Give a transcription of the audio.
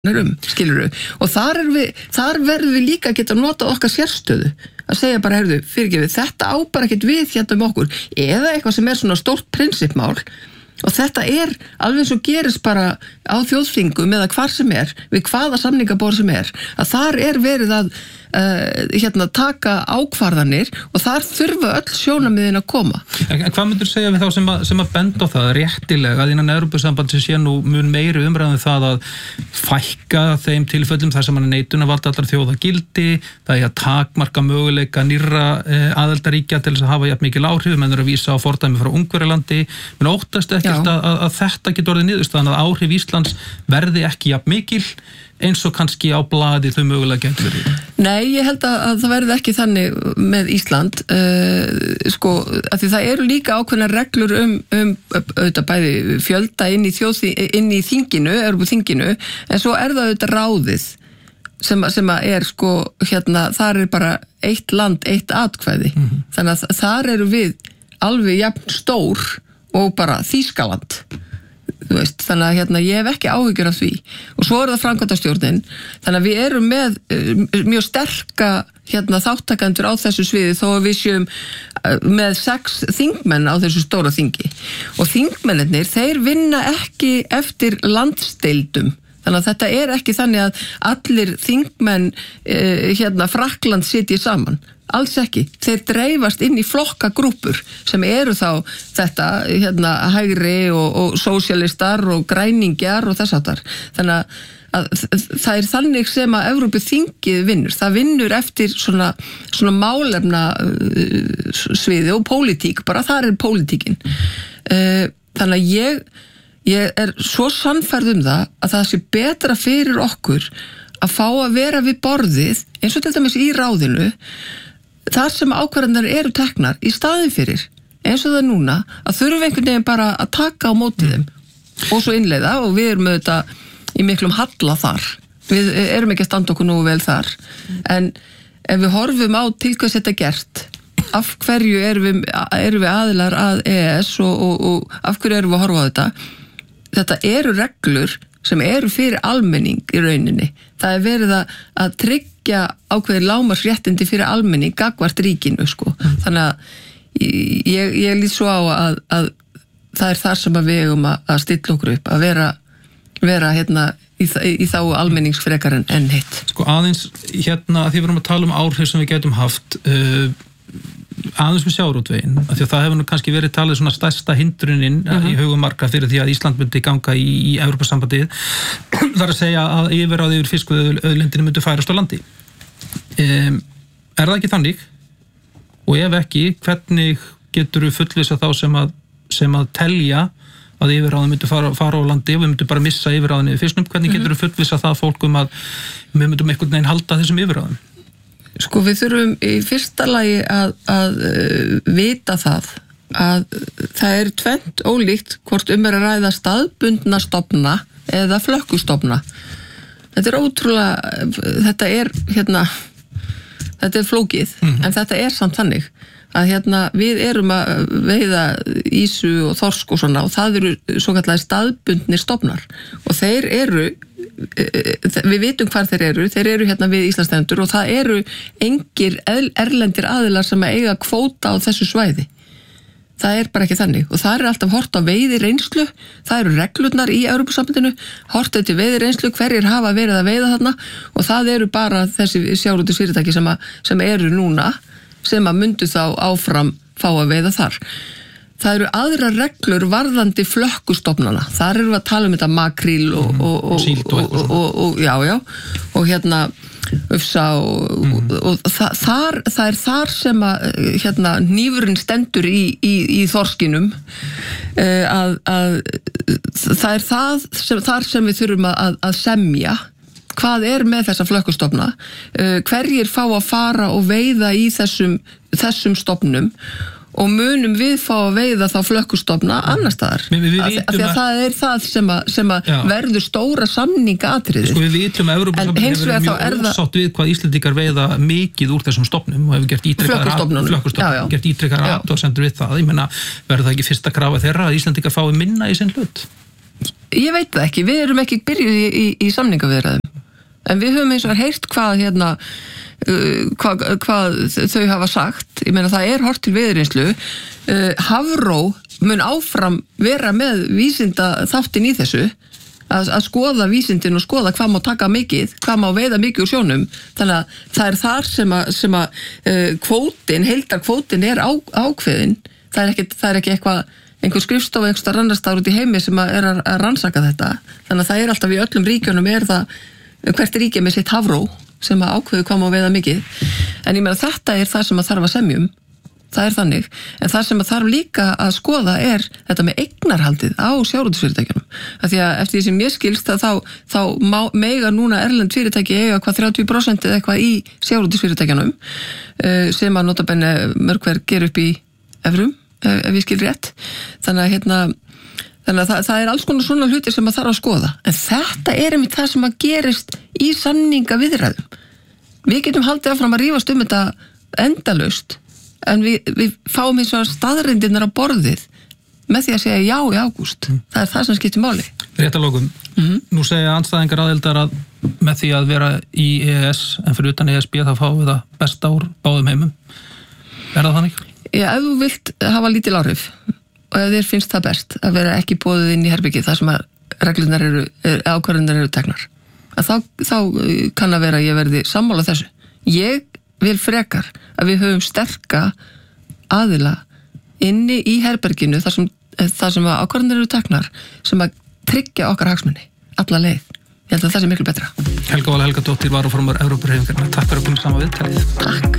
skilurðu, og þar verðum við líka að geta notað okkar sérstöðu að segja bara, heyrðu, fyrirgefið, þetta á bara ekkert við hérna okkur, eða eitthvað sem svona stórt prinsippmál, og þetta alveg eins og gerist bara á þjóðþingum eða hvar sem við hvaða samningaborð sem að þar verið að taka ákvarðanir og þar þurfa öll sjónarmiðin að koma. En hvað myndir segja við þá sem að benda á það réttilega að innan Evrópusambandsins sé nú mun meiri umræðum það að fækka þeim tilfellum þar sem neitun að valda allar þjóða gildi, það að takmarka möguleika nýrra aðildarríkja til þess að hafa jafn mikil áhrif, menn að vísa á fordæmi frá Ungverjalandi, menn óttast ekkert að þetta getur orðið niðurstaðan að áhrif Íslands verði ekki jafn mikil eins og kannski á blaði þau mögulega getur verið? Nei, ég held að það verði ekki þannig með Ísland, af því það eru líka ákveðnar reglur auðvitað bæði fjölda inn í þinginu, Evrópuþinginu, en svo það auðvitað ráðið sem þar bara eitt land, eitt atkvæði. Þannig að þar eru við alveg jafn stór og bara Þýskaland. Þannig að ég hef ekki áhyggjur af því, og svo það framkvæmdastjórnin, þannig að við erum með mjög sterka þáttakendur á þessu sviði þó að við séum með 6 þingmenn á þessu stóra þingi, og þingmennirnir, þeir vinna ekki eftir landsdeildum, þannig að þetta ekki þannig að allir þingmenn Frakkland sitji saman. Alls ekki. Þeir dreifast inn í flokkagrúpur sem eru þá þetta hægri og sósíalistar og græningjar og þess háttar. Þannig að það þannig sem að Evrópuþingið vinnur. Það vinnur eftir svona málefna sviði og pólitík, bara þar pólitíkin. Þannig að ég svo sannfærð það sé betra fyrir okkur að fá að vera við borðið, eins og til dæmis í ráðinu, þar sem ákvarðanir eru teknar í staðin fyrir, eins og það núna, að þurfum einhvern veginn bara að taka á móti þeim og svo innleiða, og við erum auðvitað í miklum halla þar. Við erum ekki að standa okkur nógu vel þar, en ef við horfum á til hvers þetta gert, af hverju erum við aðilar að EES og af hverju erum við að horfa á þetta eru reglur sem eru fyrir almenning í rauninni. Það verið að tryggja ákveðið lágmarksréttindi fyrir almenning gagnvart ríkinu, Þannig að ég lít svo á að það þar sem við eigum að stilla okkur upp, að vera í þá almenningsfrekar en hitt. Aðeins að því við erum að tala áhrif sem við getum haft, aðeins með sjávarútveginn, af því að það hefur nú kannski verið talið svona stærsta hindrunin í hugum marga fyrir því að Ísland myndi ganga í Evrópusambandið, þar að segja að yfirráð yfir fiskveiðiauðlindinni myndi færast á landi. Það ekki þannig? Og ef ekki, hvernig getur við fullvissa þá sem að telja að yfirráðin myndi fara á landi og við myndum bara missa yfirráðin yfir fisknum, hvernig getur við fullvissa það fólkum að við myndum einhvern veginn halda þessum yfirráðum? Við þurfum í fyrsta lagi að vita það að það tvennt ólíkt hvort að ræða staðbundna stofna eða flökkustofna. Þetta ótrúlega, þetta flókið, en þetta samt þannig að við erum að veiða ýsu og þorsk og svona, og það eru svo kallar staðbundnir stofnar, og þeir við vitum hvar þeir eru við Íslandsstrendur, og það eru engir erlendir aðilar sem eiga kvóta á þessu svæði. Það bara ekki þannig, og það alltaf hort á veiðireynslu, það eru reglurnar í Evrópusambandinu, hortið til veiðireynslu, hverjir hafa verið að veiða þarna, og það eru bara þessi sjávarútvegsfyrirtæki sem eru núna, sem að myndu þá áfram fá að veiða þar. Það eru aðra reglur varðandi flökkustofnana. Þar erum við að tala þetta makríl og ufsa og það þar sem að hnífurinn stendur í þorskinum, að það þar sem við þurfum að semja hvað með þessa flökkustofna, hverjir fá að fara og veiða í þessum stofnum, og munum við fá að veiða þá flökkustofna annar staðar, af því að það sem að verður stóra samningaatriði. Við vitum að Evrópusambandið hefur verið mjög ósátt við hvað Íslendingar veiða mikið úr þessum stofnum og hefur gert ítrekkaðar athugasemdir við það. Ég meina, verður það ekki fyrsta krafa þeirra að Íslendingar fái minna í sinn hlut? Ég veit það ekki, við erum ekki byrjuð í samningaviðræðum, en við höfum eins og heyrt hvað þau hafa sagt. Ég meina það hort til viðreynslu. Hafró mun áfram vera með vísinda þáttin í þessu, að skoða vísindin og skoða hvað má taka mikið, hvað má veiða mikið úr sjónum. Þannig að það þar sem að kvótin, heildarkvótin ákveðin. Það ekki einhver skrifstofa einhver annars staðar út í heimi sem að rannsaka þetta. Þannig að það alltaf í öllum ríkjunum það hvert ríki með sitt hafró sem að ákveðu hvað má veiða mikið. En ég meina þetta það sem að þarf að semjum. Það þannig. En það sem að þarf líka að skoða þetta með eignarhaldið á sjávarútvegsfyrirtækjunum. Af því að eftir því sem ég skilst að þá mega núna erlend fyrirtæki eiga 30% eða eitthvað í sjávarútvegsfyrirtækjunum sem að notabenni mörg hver ger upp í evrum, ef ég skil rétt. Þannig að það alls konar svona hlutir sem að þarf að skoða. En þetta einmitt það sem að gerist í samningaviðræðum. Við getum haldið áfram að rífast þetta endalaust, en við fáum eins og staðreyndirnar á borðið með því að segja já í ágúst. Það það sem skiptir máli. Rétt að lokum. Nú segja andstæðingar aðildar að með því að vera í EES en fyrir utan ESB þá fáum við það besta úr báðum heimum. Það þannig? Já, ef þú vilt hafa lítil áhrif og ef þér finnst það best að vera ekki boðið inn í herbergið þar sem að reglurnar ákvarðanirnar eru teknar, þá kann að vera að ég verði sammála þessu. Ég vil frekar að við höfum sterka aðila inni í herberginu þar sem að ákvarðanir eru teknar sem að tryggja okkar hagsmuni alla leið. Ég held að það sé miklu betra. Helga Vala Helgadóttir, varaformaður Evrópuhreyfingarinnar. Takk fyrir að koma saman viðtalið. Takk.